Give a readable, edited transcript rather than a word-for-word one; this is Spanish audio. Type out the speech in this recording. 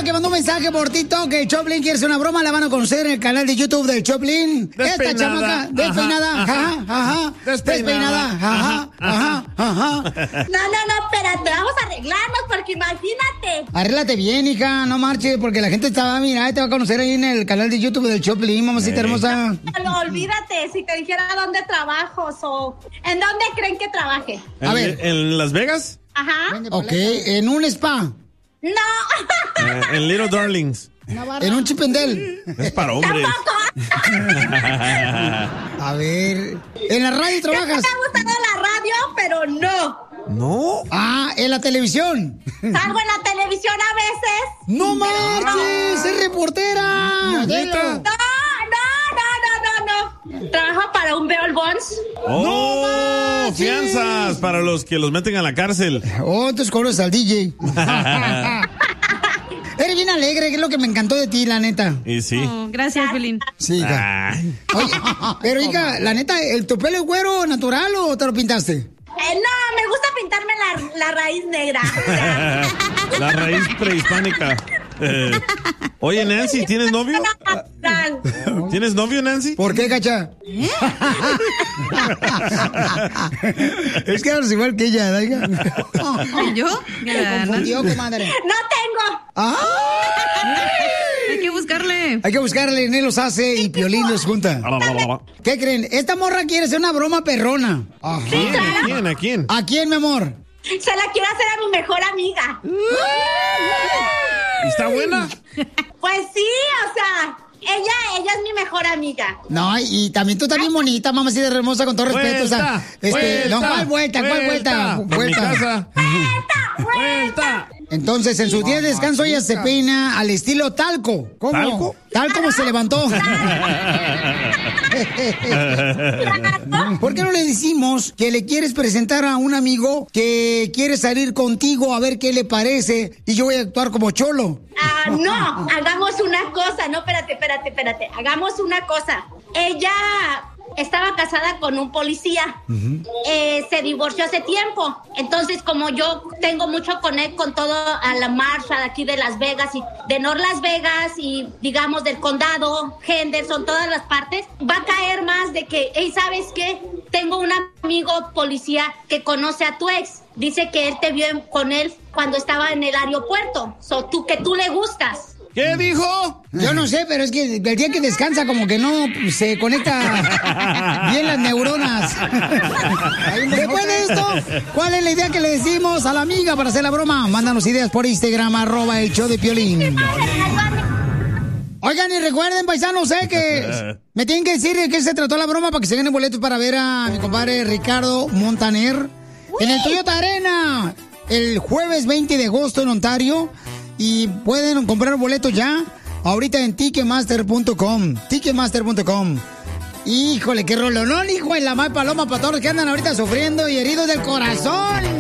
que mandó un mensaje por TikTok que Choplin quiere hacer una broma, la van a conocer en el canal de YouTube de Choplin. Esta chamaca despeinada, ajá, despeinada, ajá. No, espérate, vamos a arreglarnos porque imagínate. Arréglate bien, hija, no marches, porque la gente te va a mirar y te va a conocer ahí en el canal de YouTube del Choplin, mamacita hermosa. No, olvídate, si te dijera dónde trabajo o en dónde creen que trabaje. A ver. ¿En Las Vegas? Ajá. Ok, en un spa. No. En Little Darlings. En un chipendel. Es para hombres. A ver, ¿en la radio trabajas? Me ha gustado la radio, pero no. ¿No? Ah, ¿en la televisión? Salgo en la televisión a veces. ¡No marches! ¡Es reportera! No. Trabajo para un bail bonds. ¡Oh! ¡No, Fianzas para los que los meten a la cárcel. Oh, entonces cobras al DJ. Eres bien alegre, que es lo que me encantó de ti, la neta. Y sí. Oh, gracias, Pelín. Sí, hija. Ay. Oye, pero hija, la neta, ¿tu pelo es güero natural o te lo pintaste? No, me gusta pintarme la raíz negra. La raíz prehispánica. Oye, Nancy, ¿tienes novio? ¿Tienes novio, Nancy? ¿Por qué, cacha? Es que eres igual que ella, ¿no, hija? ¿Yo? Me confundió, comadre. No tengo. ¡Ah! Hay que buscarle. Hay que buscarle, Nel los hace y Piolín los junta. ¿Qué creen? Esta morra quiere hacer una broma perrona. ¿A quién? ¿A quién? ¿A quién, mi amor? Se la quiero hacer a mi mejor amiga. ¿Está buena? Pues sí, o sea, ella es mi mejor amiga. No, y también tú también bonita, mamacita hermosa, con todo respeto. O sea, no, ¿cuál vuelta? Por mi casa. ¡Vuelta! Entonces, en sus días de descanso, ella se peina al estilo talco. ¿Cómo? ¿Talco? Tal como se levantó. ¿Por qué no le decimos que le quieres presentar a un amigo que quiere salir contigo a ver qué le parece y yo voy a actuar como cholo? No, hagamos una cosa. No, espérate. Hagamos una cosa. Ella estaba casada con un policía. Se divorció hace tiempo. Entonces, como yo tengo mucho connect con todo a la marcha de aquí de Las Vegas y de North Las Vegas y digamos del condado, Henderson, todas las partes, va a caer más de que, hey, ¿sabes qué? Tengo un amigo policía que conoce a tu ex. Dice que él te vio con él cuando estaba en el aeropuerto. Que tú le gustas. ¿Qué dijo? Yo no sé, pero es que el día que descansa como que no se conecta bien las neuronas. Después de esto, ¿cuál es la idea que le decimos a la amiga para hacer la broma? Mándanos ideas por Instagram, @el-show-de-Piolín. Oigan, y recuerden, paisanos, que me tienen que decir de qué se trató la broma para que se ganen boletos para ver a mi compadre Ricardo Montaner en el Toyota Arena el jueves 20 de agosto en Ontario. Y pueden comprar boletos ya, ahorita en Ticketmaster.com. Híjole, qué rolonón, hijo de la mal paloma para todos los que andan ahorita sufriendo y heridos del corazón.